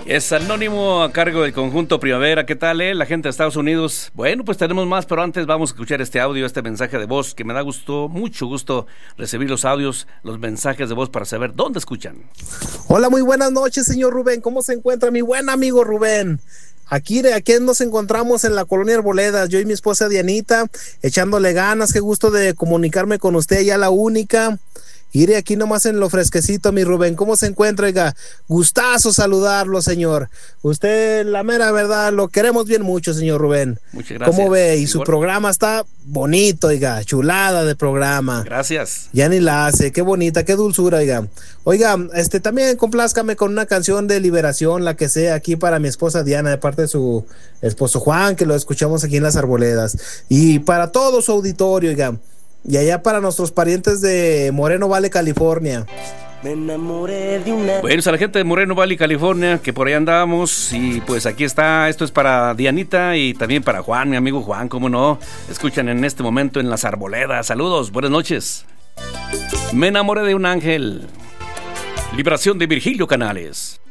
Es anónimo a cargo del conjunto Primavera. ¿Qué tal, la gente de Estados Unidos? Bueno, pues tenemos más, pero antes vamos a escuchar este audio, este mensaje de voz, que me da mucho gusto recibir los audios, los mensajes de voz para saber dónde escuchan. Hola, muy buenas noches, señor Rubén. ¿Cómo se encuentra mi buen amigo Rubén? Aquí nos encontramos en la colonia Arboledas, yo y mi esposa Dianita, echándole ganas. Qué gusto de comunicarme con usted, ya la única. Iré aquí nomás en lo fresquecito, mi Rubén. ¿Cómo se encuentra, oiga? Gustazo saludarlo, señor. Usted, la mera verdad, lo queremos bien mucho, señor Rubén. Muchas gracias. ¿Cómo ve? Y su programa está bonito, oiga, chulada de programa. Gracias. Ya ni la hace, qué bonita, qué dulzura, oiga. Oiga, también complázcame con una canción de liberación, la que sea, aquí para mi esposa Diana, de parte de su esposo Juan, que lo escuchamos aquí en Las Arboledas. Y para todo su auditorio, oiga. Y allá para nuestros parientes de Moreno Valley, California. Me enamoré de una... Bueno, a la gente de Moreno Valley, California, que por ahí andábamos. Y pues aquí está, esto es para Dianita y también para Juan, mi amigo Juan, cómo no. Escuchan en este momento en Las Arboledas. Saludos, buenas noches. Me enamoré de un ángel. Liberación de Virgilio Canales.